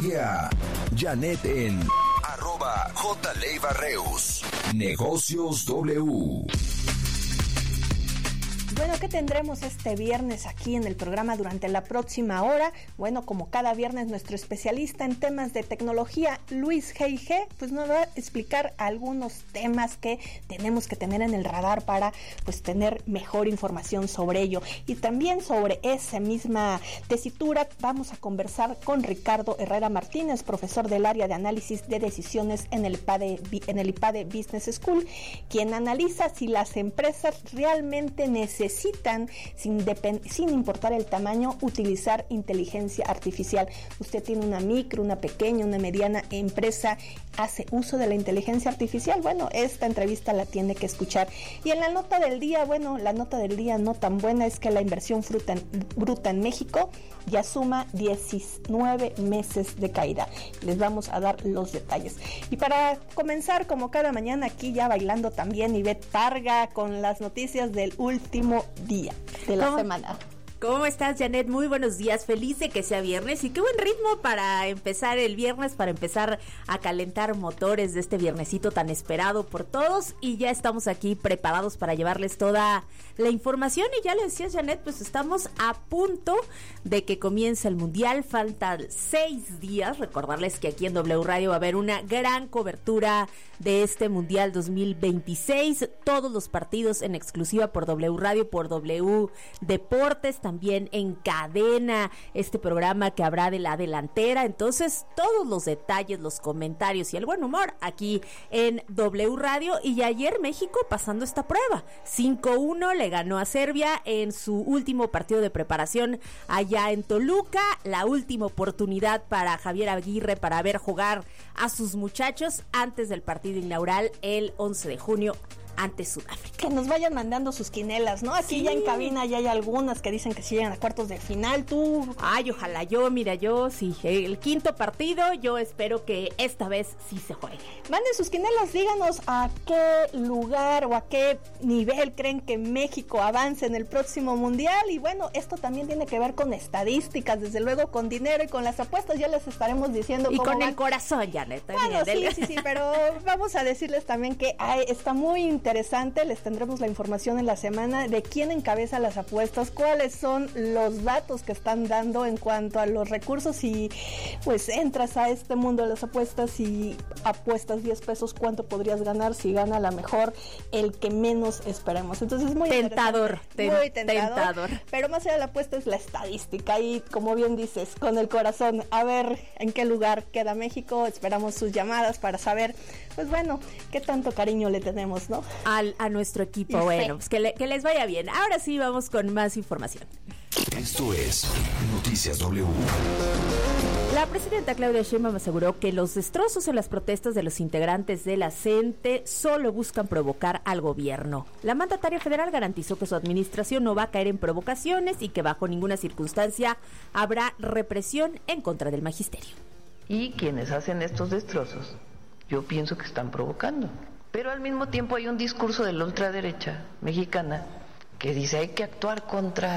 Sigue a Janet en @JLeiva-Reus. Negocios W. Bueno, ¿qué tendremos este viernes aquí en el programa durante la próxima hora? Bueno, como cada viernes, nuestro especialista en temas de tecnología, Luis G.I.G., pues nos va a explicar algunos temas que tenemos que tener en el radar para pues tener mejor información sobre ello. Y también sobre esa misma tesitura vamos a conversar con Ricardo Herrera Martínez, profesor del área de análisis de decisiones en el IPADE Business School, quien analiza si las empresas realmente necesitan, sin importar el tamaño, utilizar inteligencia artificial. Usted tiene una micro, una pequeña, una mediana empresa, ¿hace uso de la inteligencia artificial? Bueno, esta entrevista la tiene que escuchar. Y en la nota del día, bueno, la nota del día no tan buena es que la inversión bruta en México ya suma 19 meses de caída. Les vamos a dar los detalles. Y para comenzar, como cada mañana, aquí ya bailando también Ivette Parga con las noticias del último día de la semana. ¿Cómo estás, Janet? Muy buenos días, feliz de que sea viernes y qué buen ritmo para empezar el viernes, para empezar a calentar motores de este viernesito tan esperado por todos, y ya estamos aquí preparados para llevarles toda la información. Y ya le decías, Janet, pues estamos a punto de que comience el Mundial, faltan 6 días, recordarles que aquí en W Radio va a haber una gran cobertura de este Mundial 2026, todos los partidos en exclusiva por W Radio, por W Deportes, también en cadena, este programa que habrá de la delantera. Entonces, todos los detalles, los comentarios y el buen humor aquí en W Radio. Y ayer México pasando esta prueba, 5-1 le ganó a Serbia en su último partido de preparación allá en Toluca. La última oportunidad para Javier Aguirre para ver jugar a sus muchachos antes del partido inaugural el 11 de junio ante Sudáfrica. Que nos vayan mandando sus quinelas, ¿no? Aquí sí, ya en cabina ya hay algunas que dicen que si llegan a cuartos de final, tú... Ay, ojalá, yo sí, el quinto partido, yo espero que esta vez sí se juegue. Manden sus quinelas, díganos a qué lugar o a qué nivel creen que México avance en el próximo Mundial. Y bueno, esto también tiene que ver con estadísticas, desde luego con dinero y con las apuestas, ya les estaremos diciendo. Y con el corazón, Janet. Bueno, sí, pero vamos a decirles también que está muy interesante, les tendremos la información en la semana de quién encabeza las apuestas, cuáles son los datos que están dando en cuanto a los recursos, y pues entras a este mundo de las apuestas y apuestas 10 pesos, ¿cuánto podrías ganar si gana a la mejor el que menos esperemos? Entonces es muy tentador, muy tentador, pero más allá de la apuesta es la estadística, y como bien dices, con el corazón, a ver en qué lugar queda México. Esperamos sus llamadas para saber, pues bueno, qué tanto cariño le tenemos, ¿no? A nuestro equipo. Bueno, pues que les vaya bien. Ahora sí vamos con más información. Esto es Noticias W. La presidenta Claudia Sheinbaum aseguró que los destrozos en las protestas de los integrantes de la CENTE solo buscan provocar al gobierno. La mandataria federal garantizó que su administración no va a caer en provocaciones y que bajo ninguna circunstancia habrá represión en contra del magisterio. Y quienes hacen estos destrozos, yo pienso que están provocando. Pero al mismo tiempo hay un discurso de la ultraderecha mexicana que dice hay que actuar contra